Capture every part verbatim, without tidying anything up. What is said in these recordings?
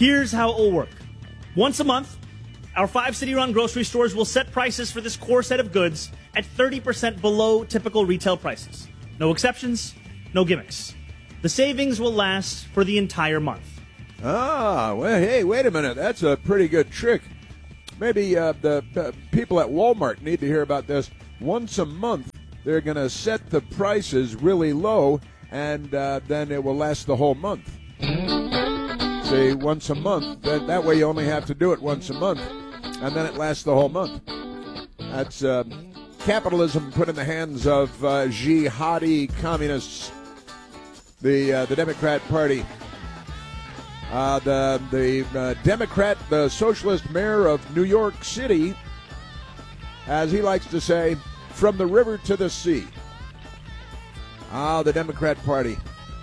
Here's how it will work. Once a month, our five city-run grocery stores will set prices for this core set of goods at thirty percent below typical retail prices. No exceptions, no gimmicks. The savings will last for the entire month. Ah, well, hey, wait a minute. That's a pretty good trick. Maybe uh, the uh, people at Walmart need to hear about this. Once a month, they're going to set the prices really low, and uh, then it will last the whole month. See, once a month. That, that way you only have to do it once a month, and then it lasts the whole month. That's uh, capitalism put in the hands of uh, jihadi communists. The uh, the Democrat Party. Uh, the the uh, Democrat, the socialist mayor of New York City, as he likes to say, from the river to the sea. Ah, the Democrat Party.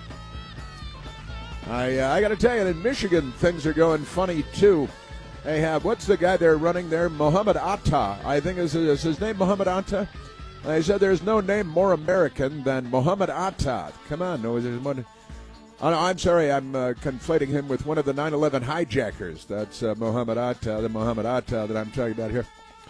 I uh, I got to tell you, in Michigan, things are going funny, too. They have, what's the guy they're running there? Mohammed Atta. I think is, is his name Mohammed Atta? They said there's no name more American than Mohammed Atta. Come on, no, there's one. Oh, no, I'm sorry, I'm uh, conflating him with one of the nine eleven hijackers. That's uh, Mohammed Atta, the Mohammed Atta that I'm talking about here.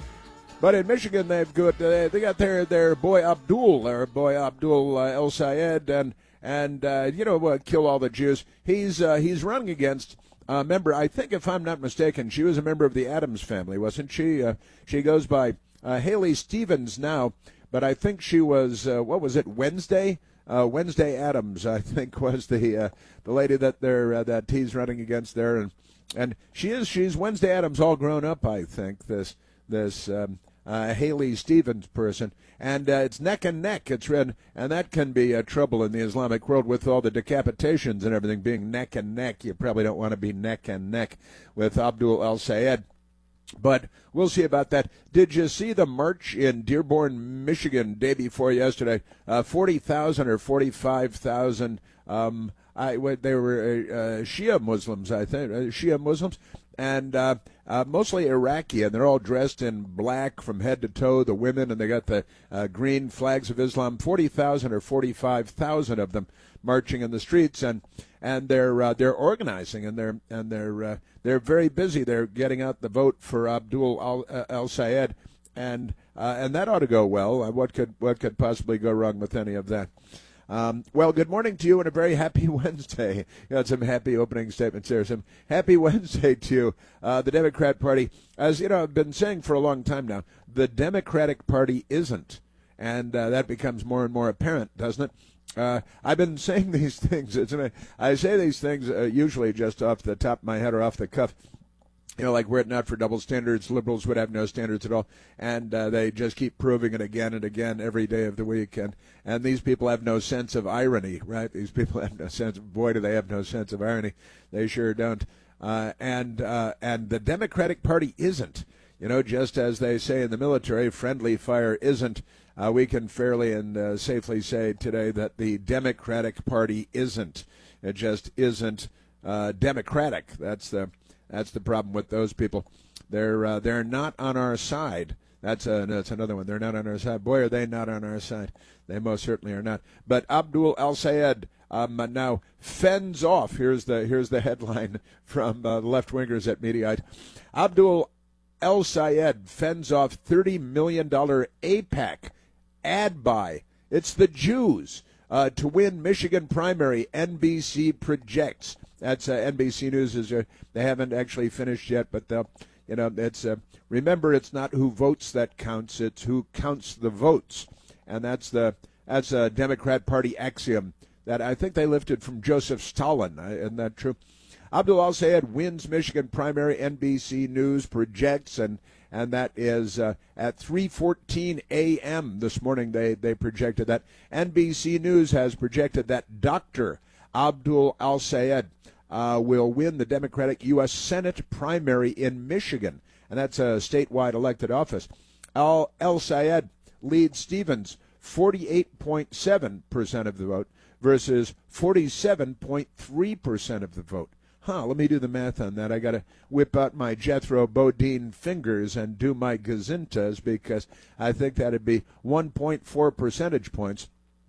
But in Michigan, they've got uh, they got their their boy Abdul, their boy Abdul uh, El Sayed, and and uh, you know uh, kill all the Jews. He's uh, he's running against a member. I think, if I'm not mistaken, she was a member of the Adams family, wasn't she? Uh, she goes by uh, Haley Stevens now, but I think she was uh, what was it Wednesday? Uh, Wednesday Adams, I think, was the uh, the lady that they're uh, that he's running against there, and and she is she's Wednesday Adams all grown up. I think this this um, uh, Haley Stevens person, and uh, it's neck and neck. It's red, and that can be uh, trouble in the Islamic world with all the decapitations and everything being neck and neck. You probably don't want to be neck and neck with Abdul El Sayed. But we'll see about that. Did you see the march in Dearborn, Michigan, day before yesterday? Uh, forty thousand or forty-five thousand. Um, I they were uh, Shia Muslims, I think, uh, Shia Muslims, and uh, uh, mostly Iraqi, and they're all dressed in black from head to toe. The women, and they got the uh, green flags of Islam. Forty thousand or forty-five thousand of them marching in the streets, and and they're uh, they're organizing, and they're and they're uh, they're very busy. They're getting out the vote for Abdul Al, uh, El Sayed, and uh, and that ought to go well. Uh, what could what could possibly go wrong with any of that? Um, well, good morning to you, and a very happy Wednesday. You got some happy opening statements there. Some happy Wednesday to you. Uh, the Democrat Party, as you know, I've been saying for a long time now, the Democratic Party isn't, and uh, that becomes more and more apparent, doesn't it? Uh, I've been saying these things. It's, I say these things uh, usually just off the top of my head or off the cuff. You know, like were it not for double standards, liberals would have no standards at all. And uh, they just keep proving it again and again every day of the week. And, and these people have no sense of irony, right? These people have no sense of, boy, do they have no sense of irony. They sure don't. Uh, and uh, and the Democratic Party isn't. You know, just as they say in the military, friendly fire isn't. Uh, we can fairly and uh, safely say today that the Democratic Party isn't. It just isn't uh, democratic. That's the that's the problem with those people. They're uh, they're not on our side. That's a, that's another one. They're not on our side. Boy, are they not on our side. They most certainly are not. But Abdul El Sayed um, now fends off. Here's the here's the headline from uh, the left wingers at Mediaite. Abdul El Sayed fends off thirty million dollars AIPAC ad buy. It's the Jews uh, to win Michigan primary, N B C projects. That's uh, N B C News. Is uh, they haven't actually finished yet, but they'll, you know, it's uh, remember, it's not who votes that counts, it's who counts the votes, and that's the that's a Democrat Party axiom that I think they lifted from Joseph Stalin. Isn't that true? Abdul El Sayed wins Michigan primary, N B C News projects, and and that is uh, at three fourteen a.m. this morning. They they projected that. N B C News has projected that Doctor Abdul El Sayed uh, will win the Democratic U S Senate primary in Michigan, and that's a statewide elected office. El, El Sayed leads Stevens forty-eight point seven percent of the vote versus forty-seven point three percent of the vote. Huh, let me do the math on that. I got to whip out my Jethro Bodine fingers and do my gazintas, because I think that'd be one point four percentage points.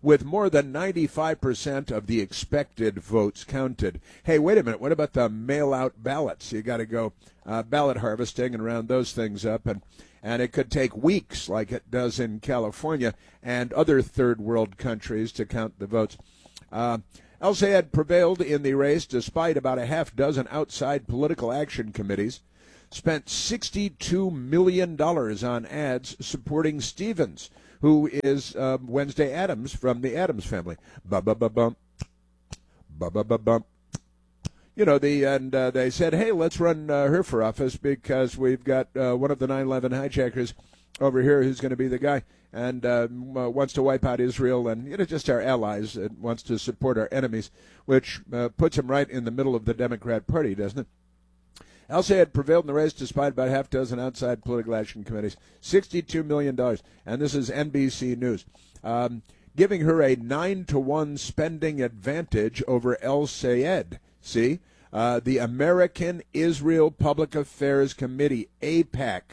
with more than ninety-five percent of the expected votes counted. Hey, wait a minute. What about the mail-out ballots? You got to go uh, ballot harvesting and round those things up, and and it could take weeks, like it does in California and other third-world countries, to count the votes. Uh, El-Sayed prevailed in the race despite about a half dozen outside political action committees, spent sixty-two million dollars on ads supporting Stevens, who is uh, Wednesday Addams from the Addams family. Ba-ba-ba-bump. Ba-ba-ba-bump. You know, the and uh, they said, hey, let's run uh, her for office because we've got uh, one of the nine eleven hijackers over here who's going to be the guy and uh, wants to wipe out Israel and, you know, just our allies and wants to support our enemies, which uh, puts him right in the middle of the Democrat Party, doesn't it? El-Sayed prevailed in the race despite about half dozen outside political action committees. sixty-two million dollars. And this is N B C News. Um, giving her a nine to one spending advantage over El-Sayed. See? Uh, the American Israel Public Affairs Committee, AIPAC,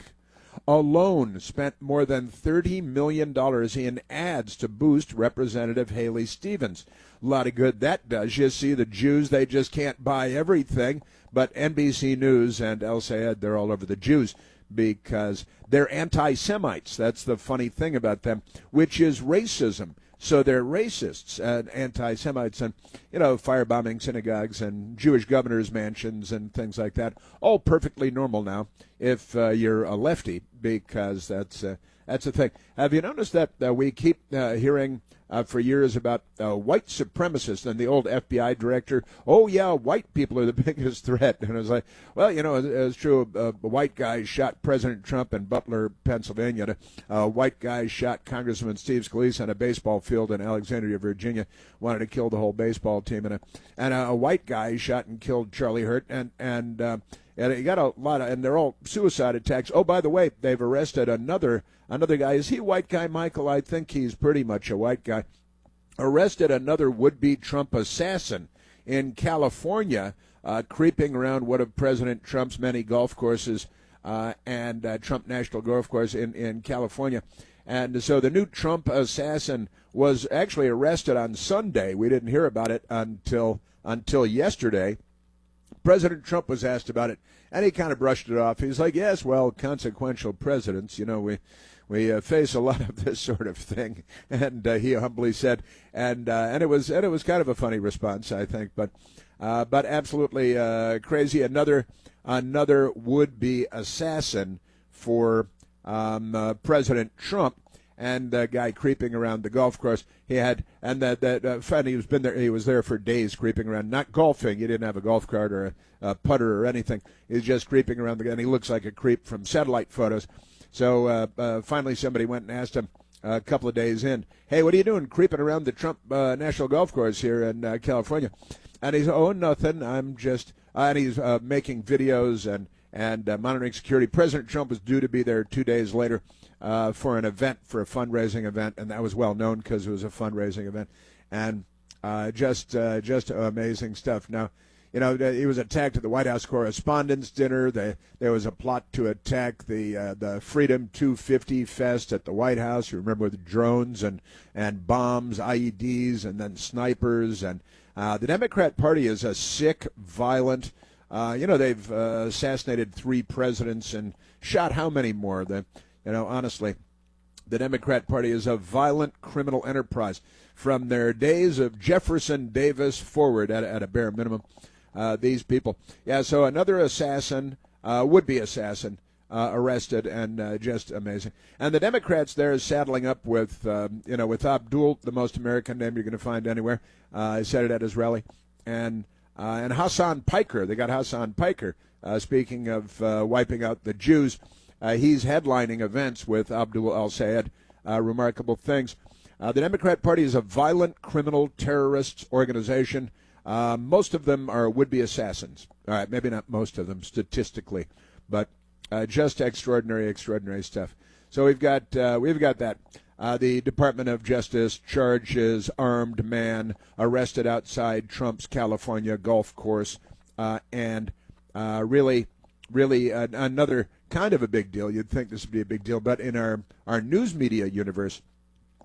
alone spent more than thirty million dollars in ads to boost Representative Haley Stevens. A lot of good that does. You see, the Jews, they just can't buy everything. But N B C News and El-Sayed, they're all over the Jews because they're anti-Semites. That's the funny thing about them, which is racism. So they're racists and anti-Semites and, you know, firebombing synagogues and Jewish governors' mansions and things like that. All perfectly normal now if uh, you're a lefty, because that's uh, that's the thing. Have you noticed that uh, we keep uh, hearing uh, for years about uh, white supremacists and the old F B I director? Oh, yeah, white people are the biggest threat. And I was like, well, you know, it's true. Uh, a white guy shot President Trump in Butler, Pennsylvania. A white guy shot Congressman Steve Scalise on a baseball field in Alexandria, Virginia. Wanted to kill the whole baseball team. And a, and a, a white guy shot and killed Charlie Hurt. And, and, uh, and you got a lot of, and they're all suicide attacks. Oh, by the way, they've arrested another another guy. Is he a white guy, Michael? I think he's pretty much a white guy. Arrested another would-be Trump assassin in California, uh, creeping around one of President Trump's many golf courses uh, and uh, Trump National Golf Course in, in California. And so the new Trump assassin was actually arrested on Sunday. We didn't hear about it until until yesterday. President Trump was asked about it, and he kind of brushed it off. He's like, yes, well, consequential presidents, you know, we we uh, face a lot of this sort of thing. And uh, he humbly said, and uh, and it was and it was kind of a funny response, I think, but uh, but absolutely uh, crazy. Another another would-be assassin for um, uh, President Trump. And the guy creeping around the golf course, he had, and that that uh, funny, he was been there. He was there for days, creeping around, not golfing. He didn't have a golf cart or a, a putter or anything. He was just creeping around the. And he looks like a creep from satellite photos. So uh, uh, finally, somebody went and asked him a couple of days in, "Hey, what are you doing, creeping around the Trump uh, National Golf Course here in uh, California?" And he's, "Oh, nothing. I'm just," uh, and he's uh, making videos and and uh, monitoring security. President Trump was due to be there two days later. Uh, for an event, for a fundraising event, and that was well known because it was a fundraising event, and uh, just uh, just amazing stuff. Now, you know, he was attacked at the White House Correspondents' Dinner. They, there was a plot to attack the uh, the Freedom two fifty Fest at the White House. You remember, with drones and and bombs, I E Ds, and then snipers. And uh, the Democrat Party is a sick, violent. Uh, you know, they've uh, assassinated three presidents and shot how many more? The You know, honestly, the Democrat Party is a violent criminal enterprise from their days of Jefferson Davis forward, at, at a bare minimum. Uh, these people. Yeah, so another assassin, uh, would-be assassin, uh, arrested, and uh, just amazing. And the Democrats there is saddling up with, um, you know, with Abdul, the most American name you're going to find anywhere. Uh, I said it at his rally. And, uh, and Hassan Piker. They got Hassan Piker, uh, speaking of uh, wiping out the Jews. Uh, he's headlining events with Abdul El-Sayed. Uh, remarkable things. Uh, the Democrat Party is a violent criminal terrorist organization. Uh, most of them are would-be assassins. All right, maybe not most of them statistically, but uh, just extraordinary, extraordinary stuff. So we've got uh, we've got that. Uh, the Department of Justice charges armed man arrested outside Trump's California golf course, uh, and uh, really, really uh, another kind of a big deal. You'd think this would be a big deal, but in our, our news media universe,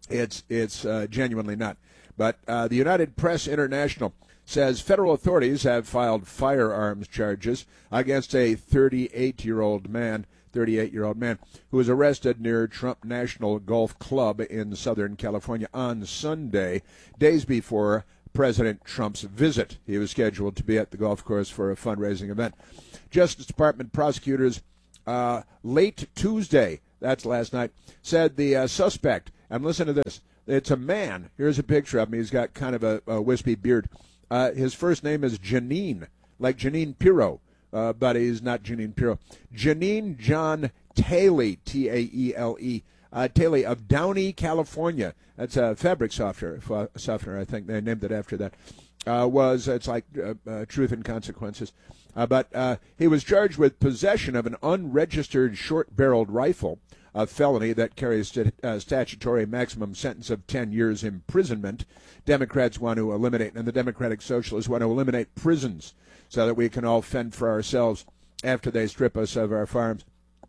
It's it's uh, genuinely not. But uh, the United Press International says federal authorities have filed firearms charges against a thirty-eight-year-old man, thirty-eight-year-old man who was arrested near Trump National Golf Club in Southern California on Sunday, days before President Trump's visit. He was scheduled to be at the golf course for a fundraising event. Justice Department prosecutors uh, late Tuesday, that's last night, said the uh, suspect, and listen to this, it's a man. Here's a picture of him. He's got kind of a, a wispy beard. Uh, his first name is Janine, like Janine Pirro, uh, but he's not Janine Pirro. Janine John Taylor, T A E L E, uh, Taylor of Downey, California. That's a fabric softener, softener, I think. They named it after that. Uh, was, it's like uh, uh, Truth and Consequences. Uh, but uh, he was charged with possession of an unregistered short-barreled rifle, a felony that carries st- uh, statutory maximum sentence of ten years imprisonment. Democrats want to eliminate, and the Democratic Socialists want to eliminate prisons so that we can all fend for ourselves after they strip us of our farms,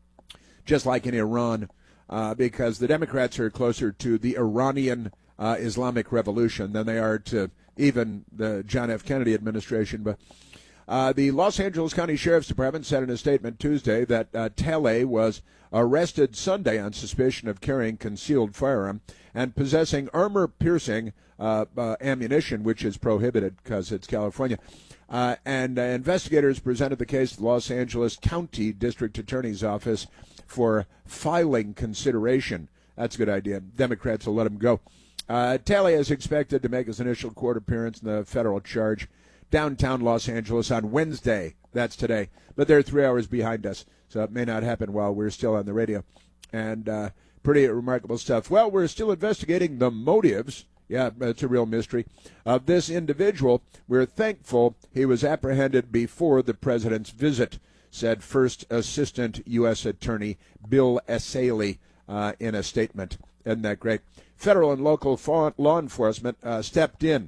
just like in Iran, uh, because the Democrats are closer to the Iranian uh, Islamic Revolution than they are to even the John F. Kennedy administration. But Uh, the Los Angeles County Sheriff's Department said in a statement Tuesday that uh, Talley was arrested Sunday on suspicion of carrying concealed firearm and possessing armor-piercing uh, uh, ammunition, which is prohibited because it's California. Uh, and uh, investigators presented the case to the Los Angeles County District Attorney's Office for filing consideration. That's a good idea. Democrats will let him go. Uh, Talley is expected to make his initial court appearance in the federal charge downtown Los Angeles on Wednesday. That's today. But they're three hours behind us, so it may not happen while we're still on the radio. And uh, pretty remarkable stuff. Well, we're still investigating the motives. Yeah, it's a real mystery of this individual. We're thankful he was apprehended before the president's visit, said First Assistant U S Attorney Bill Essayli uh, in a statement. Isn't that great? Federal and local law enforcement uh, stepped in.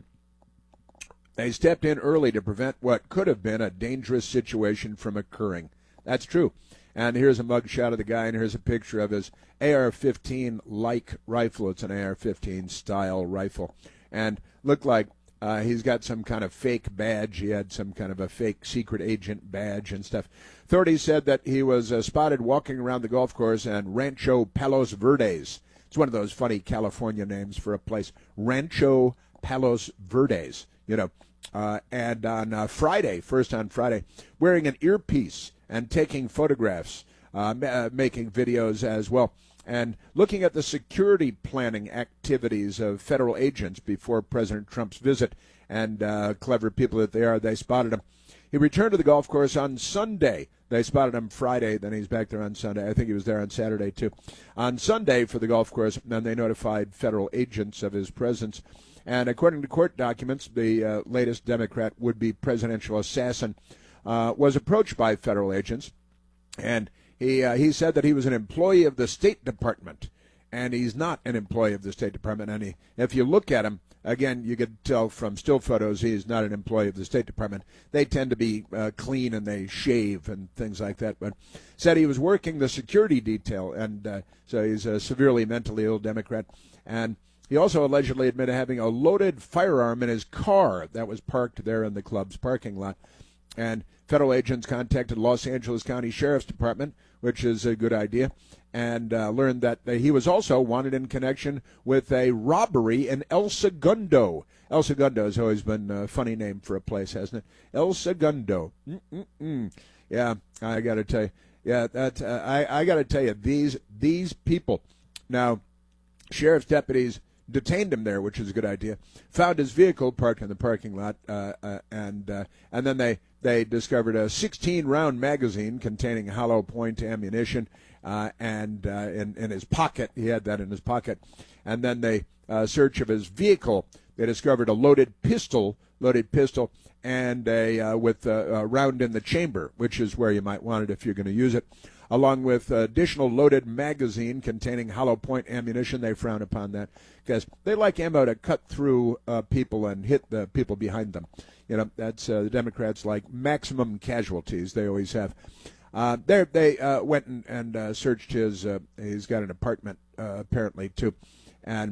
They stepped in early to prevent what could have been a dangerous situation from occurring. That's true. And here's a mugshot of the guy, and here's a picture of his A R fifteen-like rifle. It's an A R fifteen style rifle. And looked like uh, he's got some kind of fake badge. He had some kind of a fake secret agent badge and stuff. Authorities said that he was uh, spotted walking around the golf course and Rancho Palos Verdes. It's one of those funny California names for a place. Rancho Palos Verdes, you know. Uh, and on uh, Friday, first on Friday, wearing an earpiece and taking photographs, uh, ma- uh, making videos as well, and looking at the security planning activities of federal agents before President Trump's visit. And uh, clever people that they are, they spotted him. He returned to the golf course on Sunday. They spotted him Friday, then he's back there on Sunday. I think he was there on Saturday, too. On Sunday for the golf course, and they notified federal agents of his presence. And according to court documents, the uh, latest Democrat would-be presidential assassin uh, was approached by federal agents, and he uh, he said that he was an employee of the State Department, and he's not an employee of the State Department. And he, if you look at him, again, you could tell from still photos he's not an employee of the State Department. They tend to be uh, clean and they shave and things like that. But said he was working the security detail, and uh, so he's a severely mentally ill Democrat. And he also allegedly admitted having a loaded firearm in his car that was parked there in the club's parking lot. And federal agents contacted Los Angeles County Sheriff's Department, which is a good idea, and uh, learned that he was also wanted in connection with a robbery in El Segundo. El Segundo has always been a funny name for a place, hasn't it? El Segundo. Mm-mm-mm. Yeah, I got to tell you. Yeah, that uh, I, I got to tell you, these these people. Now, sheriff's deputies detained him there, which is a good idea. Found his vehicle parked in the parking lot, uh, uh, and uh, and then they, they discovered a sixteen-round magazine containing hollow point ammunition, uh, and uh, in in his pocket, he had that in his pocket. And then they uh, search of his vehicle, they discovered a loaded pistol, loaded pistol, and a uh, with a, a round in the chamber, which is where you might want it if you're going to use it. Along with additional loaded magazine containing hollow point ammunition. They frown upon that because they like ammo to cut through uh, people and hit the people behind them. You know, that's uh, the Democrats like maximum casualties. They always have. Uh, there, they uh, went and, and uh, searched his. Uh, he's got an apartment uh, apparently too, and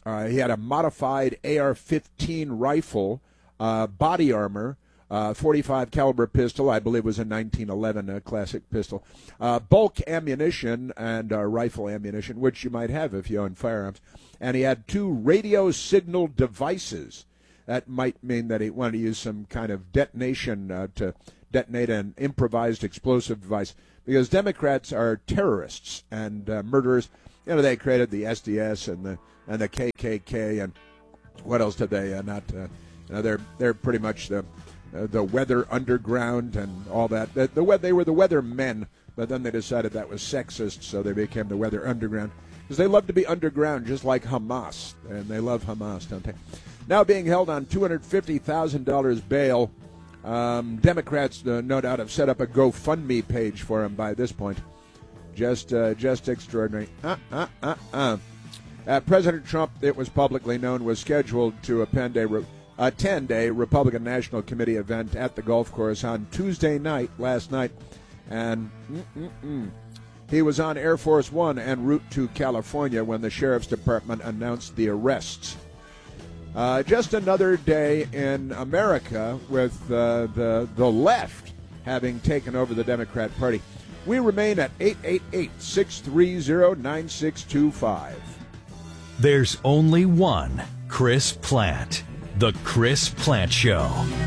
Uh, he had a modified A R fifteen rifle, uh, body armor, uh, forty-five caliber pistol, I believe it was a nineteen eleven uh, classic pistol, uh, bulk ammunition and uh, rifle ammunition, which you might have if you own firearms. And he had two radio signal devices. That might mean that he wanted to use some kind of detonation uh, to detonate an improvised explosive device, because Democrats are terrorists and uh, murderers. You know, they created the S D S and the and the K K K, and what else did they uh, not? Uh, you know, they're they're pretty much the uh, the weather underground and all that. The, the they were the weather men, but then they decided that was sexist, so they became the weather underground, because they love to be underground, just like Hamas, and they love Hamas, don't they? Now being held on two hundred fifty thousand dollars bail. Um, Democrats, uh, no doubt, have set up a GoFundMe page for him by this point. Just, uh, just extraordinary. Uh, uh, uh, uh. Uh, President Trump, it was publicly known, was scheduled to attend a, re- attend a Republican National Committee event at the golf course on Tuesday night, last night, and mm-mm-mm. he was on Air Force One en route to California when the Sheriff's Department announced the arrests. Uh, just another day in America with uh, the the left having taken over the Democrat Party. We remain at eight eight eight, six three zero, nine six two five. There's only one Chris Plante. The Chris Plante Show.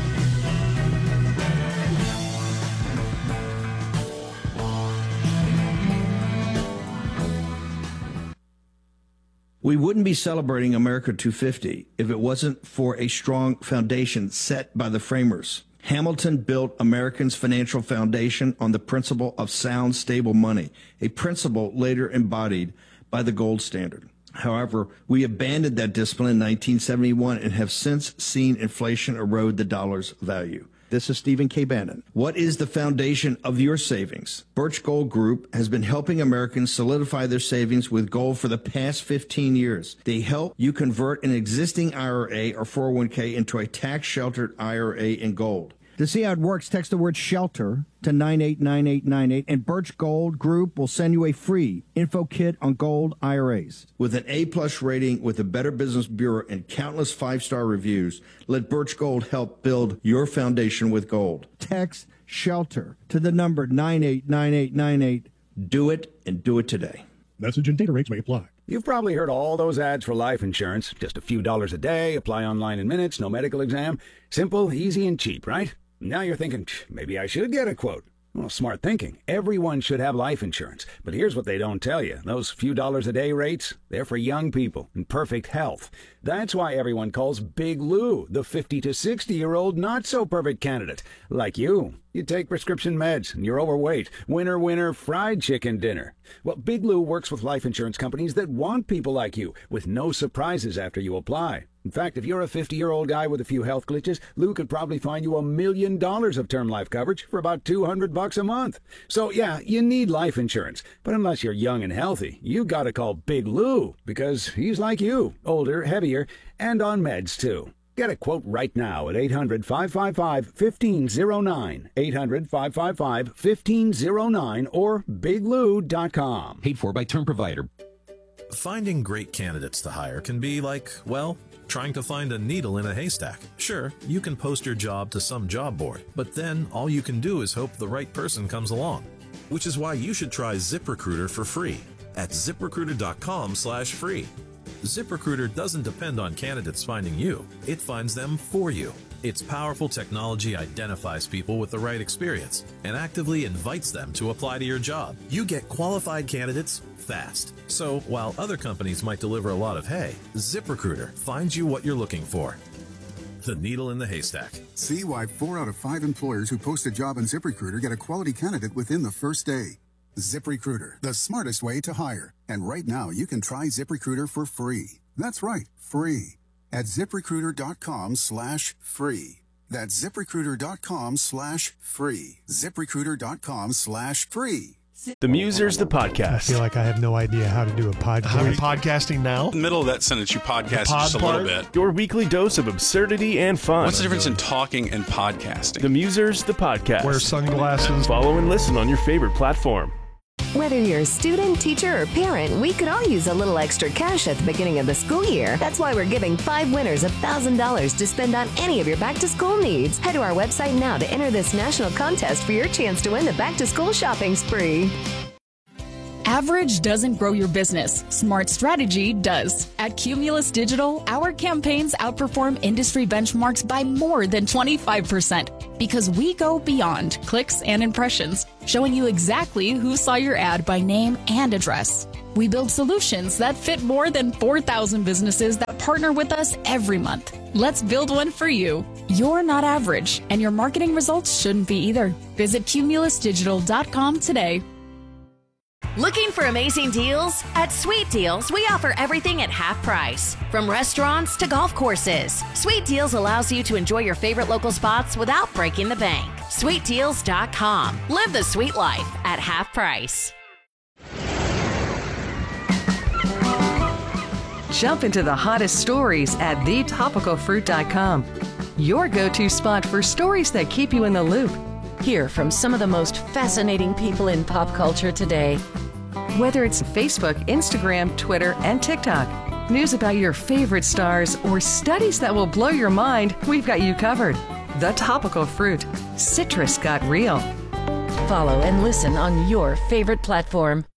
We wouldn't be celebrating America two fifty if it wasn't for a strong foundation set by the framers. Hamilton built Americans' financial foundation on the principle of sound, stable money, a principle later embodied by the gold standard. However, we abandoned that discipline in nineteen seventy-one and have since seen inflation erode the dollar's value. This is Stephen K. Bannon. What is the foundation of your savings? Birch Gold Group has been helping Americans solidify their savings with gold for the past fifteen years. They help you convert an existing I R A or four oh one k into a tax-sheltered I R A in gold. To see how it works, text the word SHELTER to nine eight nine eight nine eight, and Birch Gold Group will send you a free info kit on gold I R As. With an A-plus rating with the Better Business Bureau and countless five-star reviews, let Birch Gold help build your foundation with gold. Text SHELTER to the number nine eight nine eight nine eight. Do it, and do it today. Message and data rates may apply. You've probably heard all those ads for life insurance. Just a few dollars a day, apply online in minutes, no medical exam. Simple, easy, and cheap, right? Now you're thinking, maybe I should get a quote. Well, smart thinking. Everyone should have life insurance. But here's what they don't tell you. Those few dollars a day rates, they're for young people in perfect health. That's why everyone calls Big Lou the fifty to sixty-year-old not-so-perfect candidate. Like you. You take prescription meds and you're overweight. Winner, winner, fried chicken dinner. Well, Big Lou works with life insurance companies that want people like you, with no surprises after you apply. In fact, if you're a fifty-year-old guy with a few health glitches, Lou could probably find you a million dollars of term life coverage for about two hundred bucks a month. So, yeah, you need life insurance. But unless you're young and healthy, you gotta call Big Lou, because he's like you, older, heavier, and on meds, too. Get a quote right now at eight hundred, five five five, one five zero nine, eight hundred, five five five, one five zero nine, or big lou dot com. Paid for by Term Provider. Finding great candidates to hire can be like, well, trying to find a needle in a haystack. Sure, you can post your job to some job board, but then all you can do is hope the right person comes along. Which is why you should try ZipRecruiter for free at zip recruiter dot com slash free. ZipRecruiter doesn't depend on candidates finding you. It finds them for you. Its powerful technology identifies people with the right experience and actively invites them to apply to your job. You get qualified candidates fast. So while other companies might deliver a lot of hay, ZipRecruiter finds you what you're looking for. The needle in the haystack. See why four out of five employers who post a job on ZipRecruiter get a quality candidate within the first day. ZipRecruiter, the smartest way to hire. And right now, you can try ZipRecruiter for free. That's right, free. At ZipRecruiter.com slash free. That's ZipRecruiter.com slash free. ZipRecruiter.com slash free. The Musers, the podcast. I feel like I have no idea how to do a podcast. Are we podcasting now? In the middle of that sentence, you podcast just a little bit. Your weekly dose of absurdity and fun. What's the difference in talking and podcasting? The Musers, the podcast. Wear sunglasses. Follow and listen on your favorite platform. Whether you're a student, teacher, or parent, we could all use a little extra cash at the beginning of the school year. That's why we're giving five winners one thousand dollars to spend on any of your back-to-school needs. Head to our website now to enter this national contest for your chance to win the back-to-school shopping spree. Average doesn't grow your business. Smart strategy does. At Cumulus Digital, our campaigns outperform industry benchmarks by more than twenty-five percent because we go beyond clicks and impressions, showing you exactly who saw your ad by name and address. We build solutions that fit more than four thousand businesses that partner with us every month. Let's build one for you. You're not average, and your marketing results shouldn't be either. Visit cumulus digital dot com today. Looking for amazing deals? At Sweet Deals, we offer everything at half price. From restaurants to golf courses, Sweet Deals allows you to enjoy your favorite local spots without breaking the bank. sweet deals dot com. Live the sweet life at half price. Jump into the hottest stories at the topical fruit dot com. Your go-to spot for stories that keep you in the loop. Hear from some of the most fascinating people in pop culture today. Whether it's Facebook, Instagram, Twitter, and TikTok, news about your favorite stars, or studies that will blow your mind, we've got you covered. The Topical Fruit. Citrus got real. Follow and listen on your favorite platform.